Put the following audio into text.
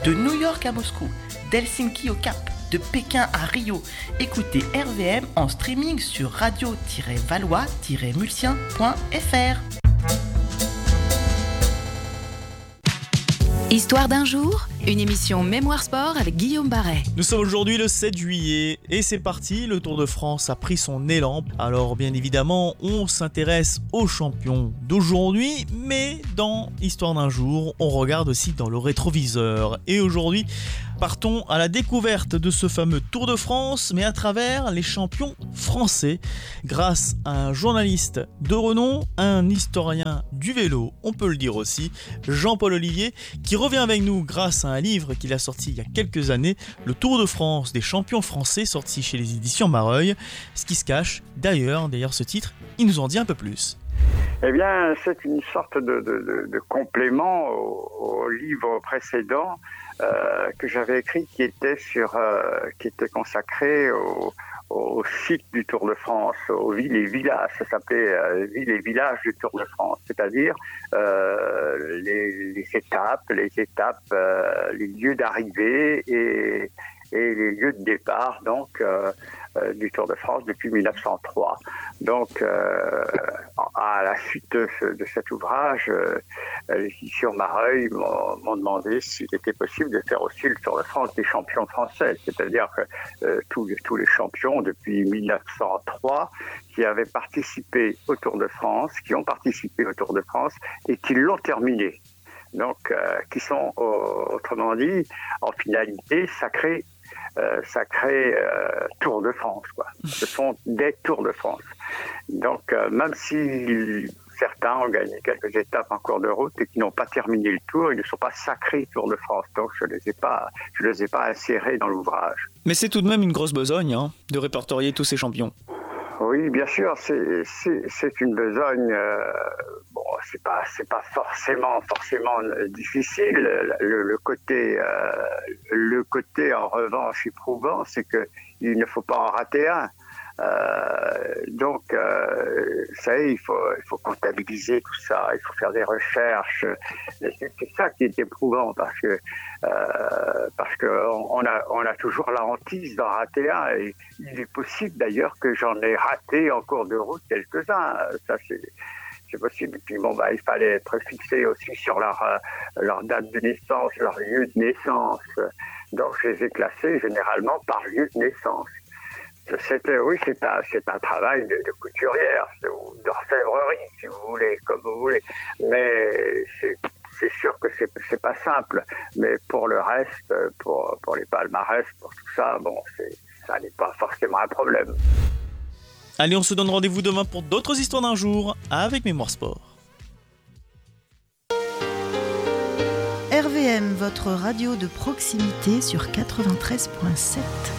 De New York à Moscou, d'Helsinki au Cap, de Pékin à Rio. Écoutez RVM en streaming sur radio-valois-mulsien.fr. Histoire d'un jour, une émission Mémoire Sport avec Guillaume Barret. Nous sommes aujourd'hui le 7 juillet et c'est parti, le Tour de France a pris son élan. Alors bien évidemment, on s'intéresse aux champions d'aujourd'hui, mais dans Histoire d'un jour, on regarde aussi dans le rétroviseur. Et aujourd'hui, partons à la découverte de ce fameux Tour de France, mais à travers les champions français, grâce à un journaliste de renom, un historien du vélo, on peut le dire aussi, Jean-Paul Ollivier, qui revient avec nous grâce à un livre qu'il a sorti il y a quelques années, le Tour de France des champions français, sorti chez les éditions Mareuil. Ce qui se cache derrière ce titre, il nous en dit un peu plus. Eh bien, c'est une sorte de complément au livre précédent que j'avais écrit, qui était consacré au site du Tour de France, aux villes et villages. Ça s'appelait villes et villages du Tour de France, c'est-à-dire les étapes, les lieux d'arrivée et les lieux de départ, donc du Tour de France depuis 1903. Donc, à la suite de cet ouvrage, les éditions Mareuil m'ont demandé s'il était possible de faire aussi le Tour de France des champions français, c'est-à-dire que tous les champions depuis 1903 qui avaient participé au Tour de France, qui ont participé au Tour de France et qui l'ont terminé. Donc, qui sont, autrement dit, en finalité sacré Tour de France, quoi. Ce sont des Tours de France. Donc, même si certains ont gagné quelques étapes en cours de route et qui n'ont pas terminé le Tour, ils ne sont pas sacrés Tour de France. Donc, je les ai pas insérés dans l'ouvrage. Mais c'est tout de même une grosse besogne, de répertorier tous ces champions. Oui, bien sûr, c'est une besogne. C'est pas forcément difficile. Le côté en revanche éprouvant, c'est que il ne faut pas en rater un. Donc, ça y est, il faut comptabiliser tout ça, il faut faire des recherches. C'est ça qui est éprouvant parce que on a toujours la hantise d'en rater un, et il est possible d'ailleurs que j'en ai raté en cours de route quelques-uns. Ça c'est possible. Et puis il fallait être fixé aussi sur leur date de naissance, leur lieu de naissance. Donc je les ai classés généralement par lieu de naissance. C'est un travail de couturière, ou d'orfèvrerie, si vous voulez, comme vous voulez. Mais c'est sûr que c'est pas simple. Mais pour le reste, pour les palmarès, pour tout ça, ça n'est pas forcément un problème. Allez, on se donne rendez-vous demain pour d'autres histoires d'un jour avec Mémoire Sport. RVM, votre radio de proximité sur 93.7.